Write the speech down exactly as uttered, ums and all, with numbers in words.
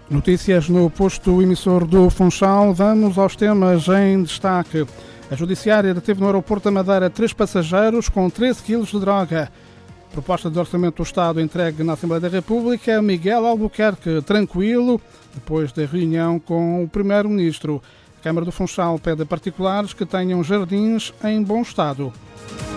Notícias no posto emissor do Funchal. Vamos aos temas em destaque. A Judiciária deteve no aeroporto da Madeira três passageiros com treze quilos de droga. Proposta de orçamento do Estado entregue na Assembleia da República. Miguel Albuquerque tranquilo depois da reunião com o Primeiro-Ministro. A Câmara do Funchal pede a particulares que tenham jardins em bom estado.